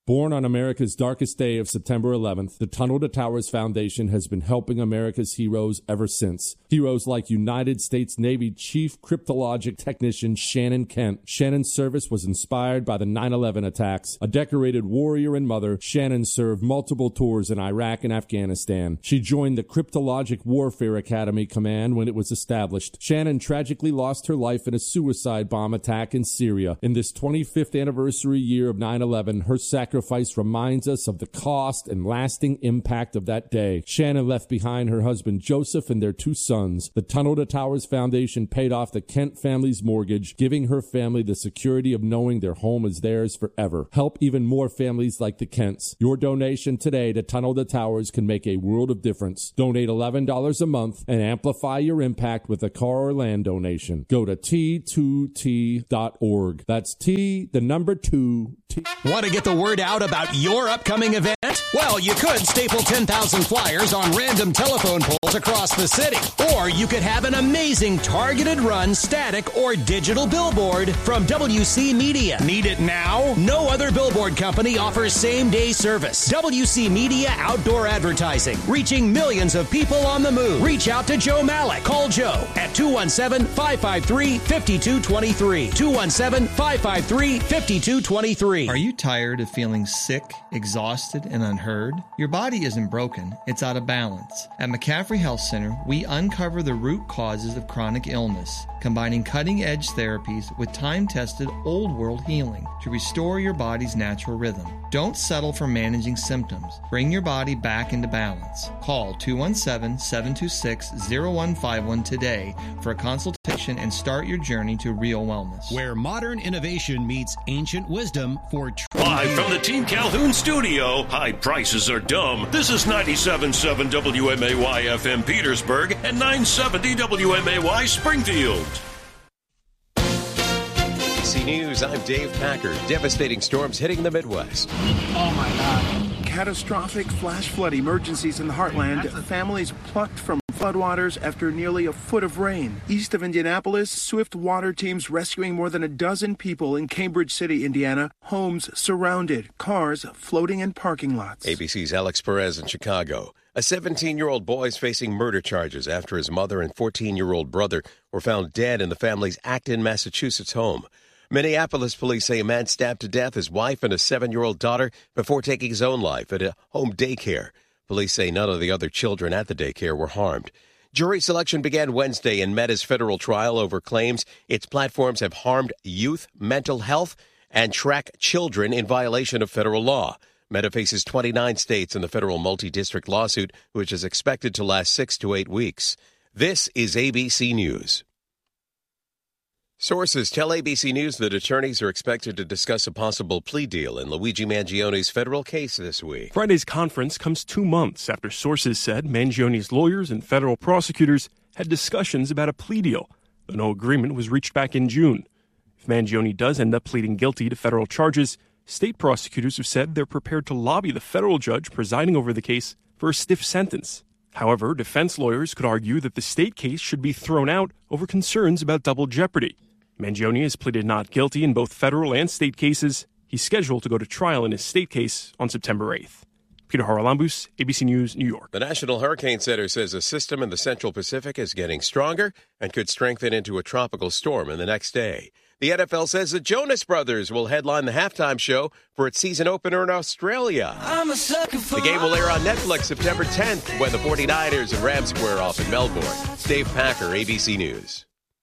Born on America's darkest day of September 11th, the Tunnel to Towers Foundation has been helping America's heroes ever since. Heroes like United States Navy Chief Cryptologic Technician Shannon Kent. Shannon's service was inspired by the 9/11 attacks. A decorated warrior and mother, Shannon served multiple tours in Iraq and Afghanistan. She joined the Cryptologic Warfare Academy Command when it was established. Shannon tragically lost her life in a suicide bomb attack in Syria. In this 25th anniversary year of 9/11, her sacrifice reminds us of the cost and lasting impact of that day. Shannon left behind her husband Joseph and their 2 sons. The Tunnel to Towers Foundation paid off the Kent family's mortgage, giving her family the security of knowing their home is theirs forever. Help even more families like the Kents. Your donation today to Tunnel to Towers can make a world of difference. Donate $11 a month and amplify your impact with a car or land donation. Go to T2T.org. That's T, the number 2, T. Want to get the word out about your upcoming event? Well, you could staple 10,000 flyers on random telephone poles across the city. Or you could have an amazing targeted run, static, or digital billboard from WC Media. Need it now? No other billboard company offers same-day service. WC Media Outdoor Advertising, reaching millions of people on the move. Reach out to Joe Malik. Call Joe at 217-553-5223. 217-553-5223. Are you tired of feeling sick, exhausted, and unheard? Your body isn't broken, it's out of balance. At McCaffrey Health Center, we uncover the root causes of chronic illness, combining cutting-edge therapies with time-tested old-world healing to restore your body's natural rhythm. Don't settle for managing symptoms. Bring your body back into balance. Call 217-726-0151 today for a consultation and start your journey to real wellness. Where modern innovation meets ancient wisdom for Live from the Team Calhoun studio, high prices are dumb. This is 97.7 WMAY FM Petersburg and 970 WMAY Springfield. ABC News, I'm Dave Packer. Devastating storms hitting the Midwest. Oh my God. Catastrophic flash flood emergencies in the heartland. Families plucked from floodwaters after nearly a foot of rain. East of Indianapolis, swift water teams rescuing more than a dozen people in Cambridge City, Indiana. Homes surrounded, cars floating in parking lots. ABC's Alex Perez in Chicago. A 17-year-old boy is facing murder charges after his mother and 14-year-old brother were found dead in the family's Acton, Massachusetts home. Minneapolis police say a man stabbed to death his wife and a 7-year-old daughter before taking his own life at a home daycare. Police say none of the other children at the daycare were harmed. Jury selection began Wednesday in Meta's federal trial over claims its platforms have harmed youth, mental health, and track children in violation of federal law. Meta faces 29 states in the federal multi-district lawsuit, which is expected to last 6 to 8 weeks. This is ABC News. Sources tell ABC News that attorneys are expected to discuss a possible plea deal in Luigi Mangione's federal case this week. Friday's conference comes 2 months after sources said Mangione's lawyers and federal prosecutors had discussions about a plea deal, though no agreement was reached back in June. If Mangione does end up pleading guilty to federal charges, state prosecutors have said they're prepared to lobby the federal judge presiding over the case for a stiff sentence. However, defense lawyers could argue that the state case should be thrown out over concerns about double jeopardy. Mangione has pleaded not guilty in both federal and state cases. He's scheduled to go to trial in his state case on September 8th. Peter Haralambous, ABC News, New York. The National Hurricane Center says a system in the Central Pacific is getting stronger and could strengthen into a tropical storm in the next day. The NFL says the Jonas Brothers will headline the halftime show for its season opener in Australia. The game will air on Netflix September 10th when the 49ers and Rams square off in Melbourne. Dave Packer, ABC News.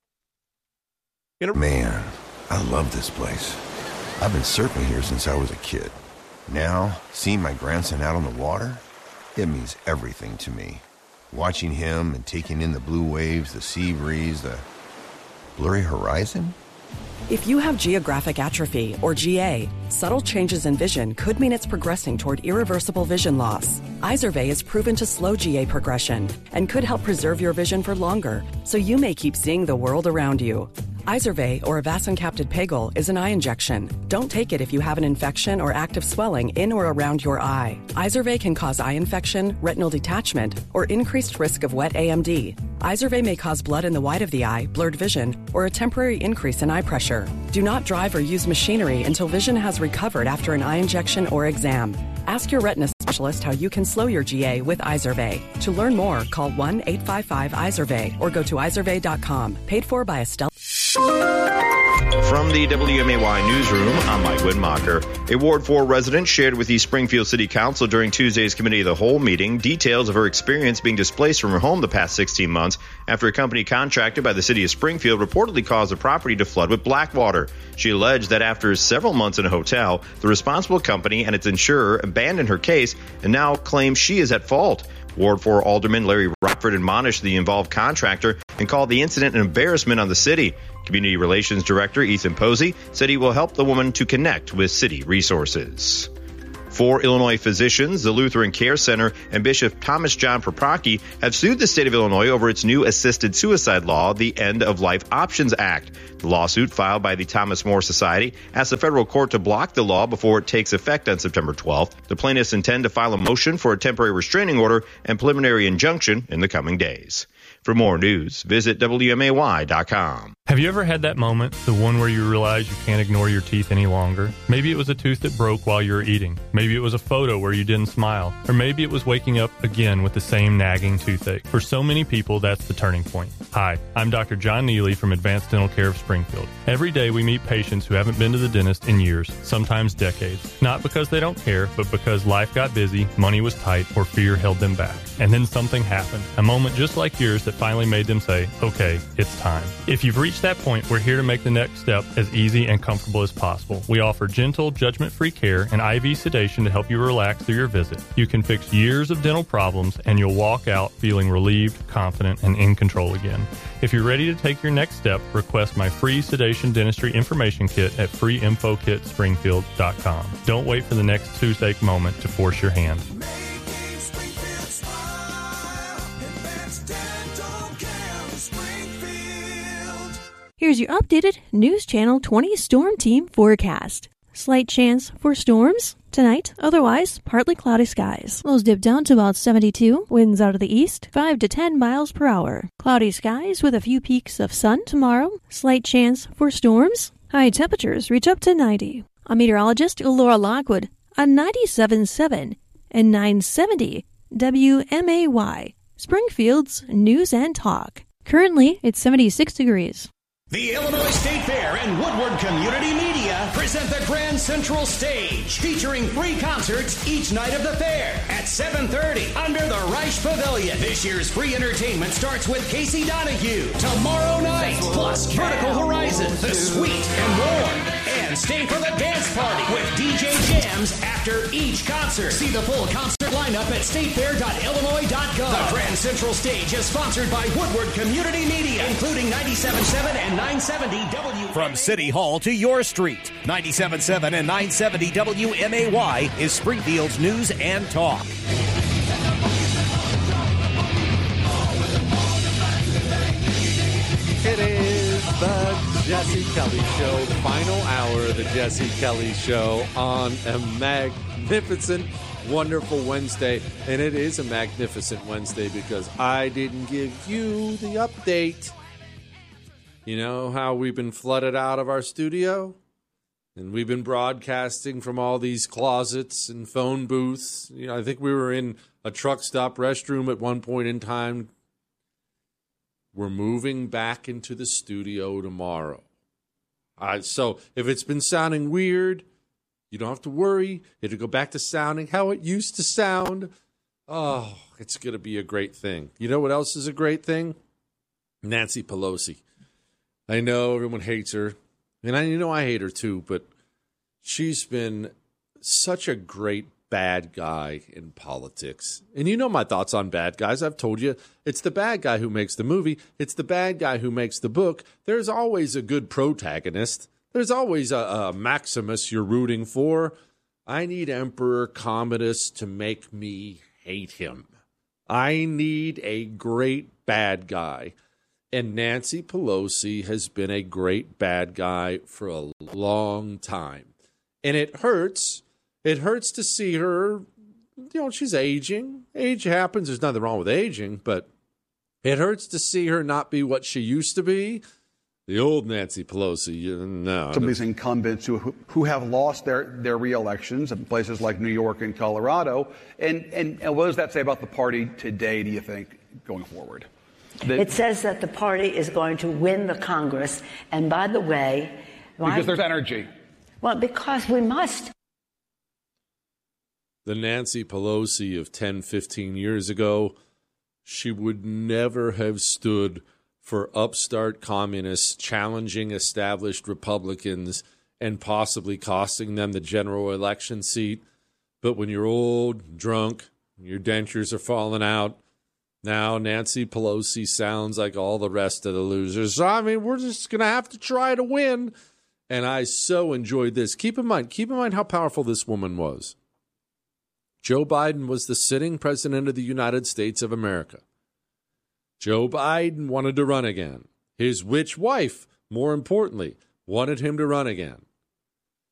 Man, I love this place. I've been surfing here since I was a kid. Now, seeing my grandson out on the water, it means everything to me. Watching him and taking in the blue waves, the sea breeze, the blurry horizon. If you have geographic atrophy, or GA, subtle changes in vision could mean it's progressing toward irreversible vision loss. Izervay is proven to slow GA progression and could help preserve your vision for longer, so you may keep seeing the world around you. Izervay, or avacincaptad pegol, is an eye injection. Don't take it if you have an infection or active swelling in or around your eye. Izervay can cause eye infection, retinal detachment, or increased risk of wet AMD. Izervay may cause blood in the white of the eye, blurred vision, or a temporary increase in eye pressure. Do not drive or use machinery until vision has recovered after an eye injection or exam. Ask your retina specialist how you can slow your GA with Izervay. To learn more, call 1-855-IZERVAY or go to izervay.com. Paid for by Estelle. From the WMAY newsroom, I'm Mike Widmacher. A Ward 4 resident shared with the Springfield City Council during Tuesday's Committee of the Whole meeting details of her experience being displaced from her home the past 16 months after a company contracted by the city of Springfield reportedly caused the property to flood with black water. She alleged that after several months in a hotel, the responsible company and its insurer abandoned her case and now claims she is at fault. Ward 4 Alderman Larry Rockford admonished the involved contractor and called the incident an embarrassment on the city. Community Relations Director Ethan Posey said he will help the woman to connect with city resources. 4 Illinois physicians, the Lutheran Care Center, and Bishop Thomas John Proprocki have sued the state of Illinois over its new assisted suicide law, the End of Life Options Act. The lawsuit, filed by the Thomas More Society, asks the federal court to block the law before it takes effect on September 12th. The plaintiffs intend to file a motion for a temporary restraining order and preliminary injunction in the coming days. For more news, visit WMAY.com. Have you ever had that moment, the one where you realize you can't ignore your teeth any longer? Maybe it was a tooth that broke while you were eating. Maybe it was a photo where you didn't smile. Or maybe it was waking up again with the same nagging toothache. For so many people, that's the turning point. Hi, I'm Dr. John Neely from Advanced Dental Care of Springfield. Every day we meet patients who haven't been to the dentist in years, sometimes decades. Not because they don't care, but because life got busy, money was tight, or fear held them back. And then something happened. A moment just like yours that finally made them say, okay, it's time. If you've reached that point, we're here to make the next step as easy and comfortable as possible. We offer gentle, judgment-free care and IV sedation to help you relax through your visit. You can fix years of dental problems and you'll walk out feeling relieved, confident, and in control again. If you're ready to take your next step, request my free sedation dentistry information kit at freeinfokitspringfield.com. Don't wait for the next toothache moment to force your hand. Here's your updated News Channel 20 Storm Team forecast. Slight chance for storms tonight, otherwise partly cloudy skies. Lows dip down to about 72, winds out of the east, 5 to 10 miles per hour. Cloudy skies with a few peaks of sun tomorrow. Slight chance for storms. High temperatures reach up to 90. I'm meteorologist Laura Lockwood on 97.7 and 970 WMAY, Springfield's News and Talk. Currently, it's 76 degrees. The Illinois State Fair and Woodward Community Media present the Grand Central Stage, featuring 3 concerts each night of the fair at 7:30 under the Reich Pavilion. This year's free entertainment starts with Casey Donahue tomorrow night, plus Vertical Horizon, The Sweet and Warm, and stay for the dance party with DJ Jams after each concert. See the full concert lineup at statefair.illinois.gov. The Grand Central Stage is sponsored by Woodward Community Media, including 97.7 and 970 W. From City Hall to your street, 97.7 and 970 WMAY is Springfield's News and Talk. It is the Jesse Kelly Show, final hour of the Jesse Kelly Show on a magnificent, wonderful Wednesday. And it is a magnificent Wednesday because I didn't give you the update. You know how we've been flooded out of our studio? And we've been broadcasting from all these closets and phone booths. You know, I think we were in a truck stop restroom at one point in time. We're moving back into the studio tomorrow. So if it's been sounding weird, you don't have to worry. It'll go back to sounding how it used to sound. Oh, it's going to be a great thing. You know what else is a great thing? Nancy Pelosi. I know everyone hates her, and I hate her too, but she's been such a great bad guy in politics. And you know my thoughts on bad guys. I've told you, it's the bad guy who makes the movie. It's the bad guy who makes the book. There's always a good protagonist. There's always a Maximus you're rooting for. I need Emperor Commodus to make me hate him. I need a great bad guy. And Nancy Pelosi has been a great bad guy for a long time. And it hurts. It hurts to see her, she's aging. Age happens. There's nothing wrong with aging, but it hurts to see her not be what she used to be. The old Nancy Pelosi, no. Some of these incumbents who have lost their re-elections in places like New York and Colorado. And what does that say about the party today, do you think, going forward? It says that the party is going to win the Congress. And by the way... Because there's energy. Well, because we must. The Nancy Pelosi of 10, 15 years ago, she would never have stood for upstart communists challenging established Republicans and possibly costing them the general election seat. But when you're old, drunk, your dentures are falling out, now Nancy Pelosi sounds like all the rest of the losers. So, I mean, we're just going to have to try to win. And I so enjoyed this. Keep in mind how powerful this woman was. Joe Biden was the sitting president of the United States of America. Joe Biden wanted to run again. His witch wife, more importantly, wanted him to run again.